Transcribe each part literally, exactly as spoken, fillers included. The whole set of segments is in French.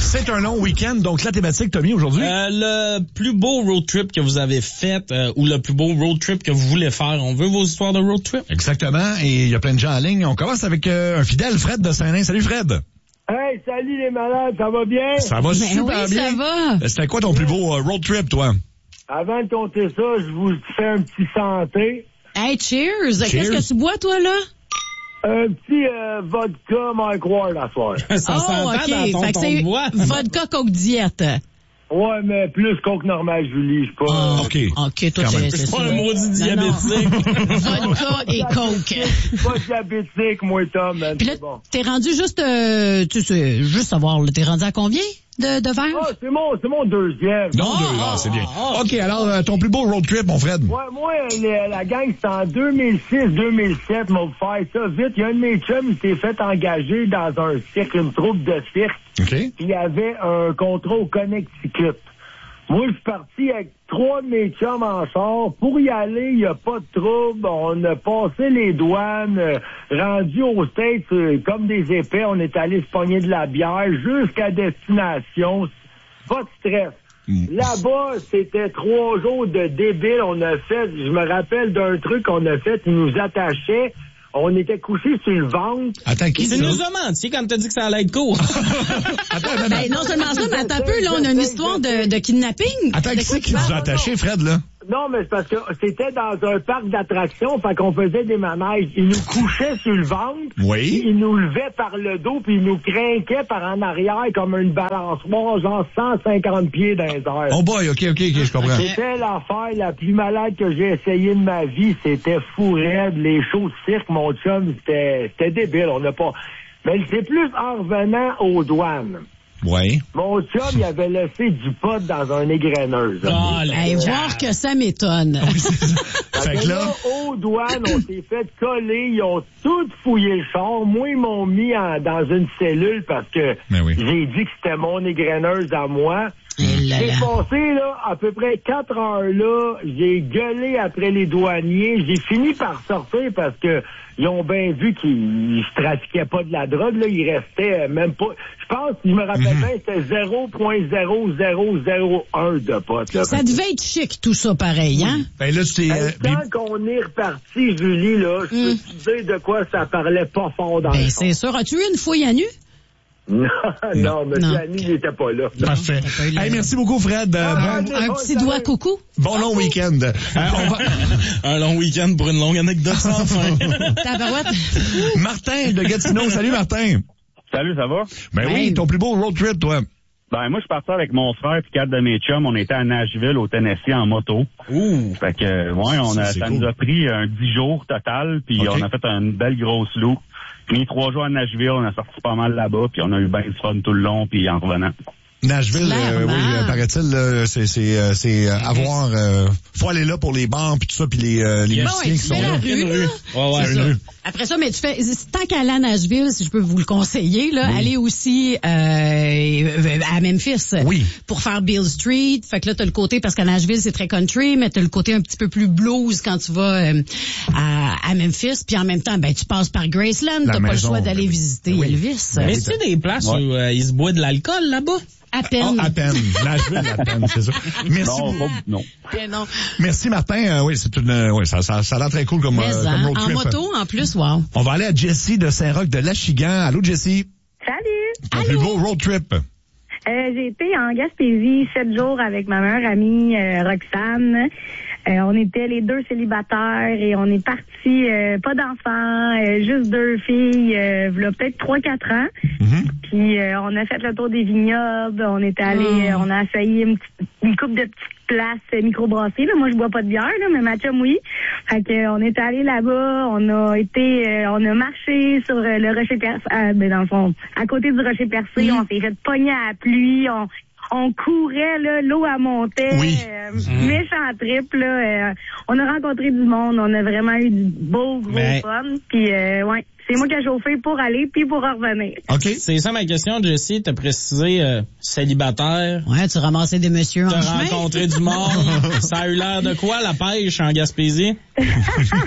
C'est un long week-end, donc la thématique, Tommy, aujourd'hui? Euh, le plus beau road trip que vous avez fait euh, ou le plus beau road trip que vous voulez faire. On veut vos histoires de road trip. Exactement, et il y a plein de gens en ligne. On commence avec euh, un fidèle, Fred de Saint-Lin. Salut, Fred. Hey, salut les malades, ça va bien? Ça va Ben super oui, bien. ça va. C'était quoi ton plus beau euh, road trip, toi? Avant de compter ça, je vous fais un petit santé. Hey, cheers. Cheers. Qu'est-ce que tu bois, toi, là? Un petit euh, vodka Mike Ward à soir. Ça oh, s'entend OK. dans ton Fait que ton c'est de voix. vodka Coke Diète. Ouais, mais plus coke normal, Julie, je sais pas. Oh, OK. OK, toi, Quand même. c'est C'est ça. pas un maudit Non, non. diabétique. Vodka et Coke. Je suis pas diabétique, moi, Tom, man. Puis là, C'est bon. t'es rendu juste, euh, tu sais, juste savoir, là, t'es rendu à combien de, de verres? Ah, c'est mon, c'est mon deuxième. Non, deux, ah, c'est bien. OK, alors, euh, ton plus beau road trip, mon Fred? Ouais, moi, le- la gang, c'est en deux mille six deux mille sept, m'a faire ça vite. Il y a un de mes chums, il s'est fait engager dans un cirque, une troupe de cirque. OK. Puis il y avait un contrat au Connecticut. Moi, je suis parti avec trois de mes chums en char. Pour y aller, il n'y a pas de trouble. On a passé les douanes, euh, rendu aux States euh, comme des épais. On est allé se pogner de la bière jusqu'à destination. Pas de stress. Là-bas, c'était trois jours de débile. On a fait, je me rappelle d'un truc qu'on a fait, ils nous attachaient. On était couchés sur le ventre. Attends, qui Tu ça? nous as menti quand t'as dit que ça allait être court. Attends, attends, Ben, non seulement ça, mais attends un peu, là, on a une histoire de, de kidnapping. attends, De qui quoi c'est tu qui vous parles? a attaché, Fred, là? Non, mais c'est parce que c'était dans un parc d'attractions, fait qu'on faisait des manèges. Ils nous couchaient sur le ventre, Oui. ils nous levaient par le dos, puis ils nous craquaient par en arrière comme une balançoire, genre cent cinquante pieds dans les airs. Oh boy, OK, OK, OK, je comprends. C'était l'affaire la plus malade que j'ai essayé de ma vie. C'était fou raide. Les shows de cirque, mon chum, c'était c'était débile. On n'a pas... Mais c'est plus en revenant aux douanes. Oui. Mon chum, il avait laissé du pot dans un égreneuse. Ah, là. Hey, voir que ça m'étonne. Fait que là, aux douanes, on s'est fait coller. Ils ont tout fouillé le char. Moi, ils m'ont mis en- dans une cellule parce que Ben oui. j'ai dit que c'était mon égreneuse à moi. Eh là J'ai là. passé, là, à peu près quatre heures là. J'ai gueulé après les douaniers. J'ai fini par sortir parce que ils ont bien vu qu'ils se trafiquaient pas de la drogue, là. Il restait même pas... Je pense, je me rappelle bien, c'était zéro virgule zéro zéro zéro un de potes, là. Ça devait être chic, tout ça, pareil, hein? ben là, tu t'es... euh, Hey, quand qu'on est reparti, Julie, là, je peux te dire de quoi ça parlait pas fort dans Ben, le c'est sûr. As-tu eu une fouille à nu? Non, non, M. Non. Annie, il n'était pas là. Parfait. Hey, merci beaucoup, Fred. Euh, Ah, bon, Un petit doigt coucou? bon long week-end. Euh, on va... Un long week-end pour une longue anecdote sans fin. Tabarouette. Martin de Gatineau. Salut, Martin. Salut, ça va? Ben oui, Hey. ton plus beau road trip, toi. Ben, moi, je suis parti avec mon frère puis quatre de mes chums. On était à Nashville, au Tennessee, en moto. Ouh. Fait que, euh, ouais, on Ça, a, c'est ça cool. nous a pris un dix jours total, puis Ok. on a fait une belle grosse loupe. Mis trois jours à Nashville, on a sorti pas mal là-bas, puis on a eu bien du fun tout le long, puis en revenant. Nashville, euh, Clairement. oui, euh, paraît-il, là, c'est c'est euh, c'est euh, avoir, euh, faut aller là pour les bars puis tout ça, puis les euh, les Yes. Bon, musiciens ouais, qui tu sont fais là. la rue, Une là. rue. Ouais, ouais. C'est une rue. Après ça, mais tu fais, tant qu'à aller à Nashville, si je peux vous le conseiller, là, allez aussi euh, à Memphis Oui. pour faire Beale Street. Fait que là, t'as le côté, parce qu'à Nashville, c'est très country, mais t'as le côté un petit peu plus blues quand tu vas euh, à, à Memphis. Puis en même temps, ben tu passes par Graceland, La t'as pas le maison, choix d'aller oui. visiter Oui. Elvis. Mais c'est des places où euh, il se boit de l'alcool là-bas? À peine. Ah, à peine. Nashville, à peine, c'est ça. Merci, Non, pas, non. Eh non. merci Martin. Euh, oui, c'est une, euh, oui, ça, ça, ça a l'air très cool comme, Mais euh, hein, comme road en trip. moto, en plus, wow. On va aller à Jessie de Saint-Roch de Lachigan. Allô, Jessie. Salut! Ton plus beau road trip. Euh, j'ai été en Gaspésie sept jours avec ma meilleure amie euh, Roxane. Euh, on était les deux célibataires et on est partis, euh, pas d'enfants, euh, juste deux filles, euh, v'là peut-être trois quatre ans. Mhm. Puis euh, on a fait le tour des vignobles, on est allé, Mm. on a essayé une, petite- une coupe de petites places euh, microbrassées. Là. Moi, je bois pas de bière, là, mais ma chum, oui. Fait que, euh, on est allé là-bas, on a été, euh, on a marché sur euh, le rocher percé, euh, ben, dans le fond, à côté du rocher percé, Mm. on s'est fait pogner à la pluie, on on courait, là, l'eau elle montait. Oui. Euh, méchant trip, là. Euh, on a rencontré du monde, on a vraiment eu du beau, gros Mais- fun. Puis, euh, ouais, c'est moi qui ai chauffé pour aller puis pour revenir. OK. C'est ça ma question, Jessie. T'as précisé euh, célibataire. Ouais, tu ramassais des messieurs en T'as chemin. rencontré du monde. Ça a eu l'air de quoi, la pêche en Gaspésie?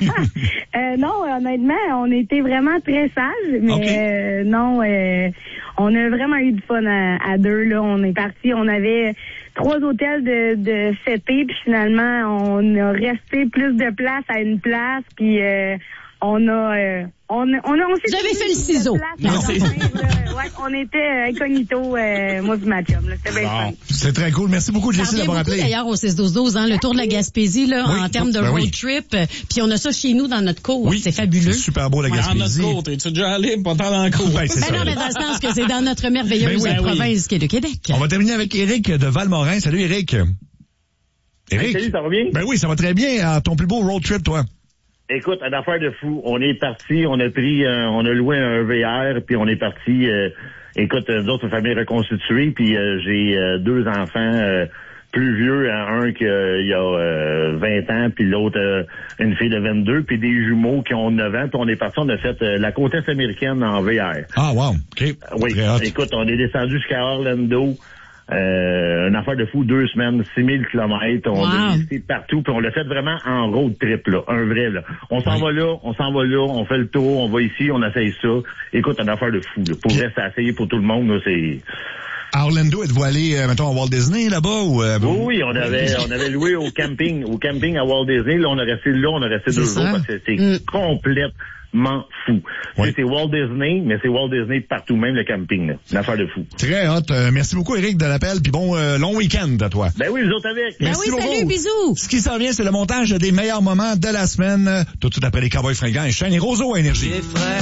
Euh, non, honnêtement, on était vraiment très sages, mais Ok. euh, non, euh, on a vraiment eu du fun à, à deux. Là, on est parti, on avait trois hôtels de, de cet été, puis finalement, on a resté plus de place à une place, puis euh, on a... Euh, On, on, on, on Vous avez fait le ciseau. Non, c'est... ouais, on était euh, incognito, euh, moi du match. C'était bien fun. C'est très cool. Merci beaucoup, Jessie, d'avoir appelé. D'ailleurs, au six douze douze, hein, le tour de la Gaspésie, là, oui, en termes de ben road oui. trip. Puis on a ça chez nous dans notre cour. Oui, c'est fabuleux. C'est super beau, la Dans Gaspésie. notre côte. Es-tu déjà allé? Pas tant dans la côte. Ben, c'est Ben ça. non, mais dans le sens que c'est dans notre merveilleuse Ben oui, province oui. qui est le Québec. On va terminer avec Éric de Valmorin. Salut, Éric. Éric. Hey, salut, ça va bien? Ben oui, ça va très bien. À ton plus beau road trip, toi. Écoute, une affaire de fou. On est parti, on a pris, euh, on a loué un V R, puis on est parti. Euh, écoute, nous autres, une famille reconstituée, puis euh, j'ai euh, deux enfants euh, plus vieux, un qui euh, il y a euh, vingt ans, puis l'autre euh, une fille de vingt-deux, puis des jumeaux qui ont neuf ans. Puis on est parti, on a fait euh, la côte est américaine en V R. Ah, wow. OK. Euh, oui. Très hot. Écoute, on est descendu jusqu'à Orlando. Euh, une affaire de fou, deux semaines, six mille kilomètres, on wow. a visité partout, puis on l'a fait vraiment en road trip, là, un vrai, là. On s'en oui. va là, on s'en va là, on fait le tour, on va ici, on essaye ça. Écoute, une affaire de fou, là. Pour vrai, c'est à essayer pour tout le monde, là, c'est... À Orlando, êtes-vous allé, euh, mettons, à Walt Disney, là-bas, ou... Euh, Oui, oui, on avait, on avait loué au camping, au camping à Walt Disney, là, on a resté là, on a resté C'est deux ça. jours, parce que c'est Mm. complètement fou. Oui. C'est, c'est Walt Disney, mais c'est Walt Disney partout, même le camping, là. Une affaire de fou. Très hot. Euh, merci beaucoup, Éric, de l'appel, puis bon euh, long week-end à toi. Ben oui, vous autres avec. Ben Merci oui, beaucoup. salut, bisous. Ce qui s'en vient, c'est le montage des meilleurs moments de la semaine. Tout de suite après les Cowboys fringants et Shane et Roseau à Énergie. Les frères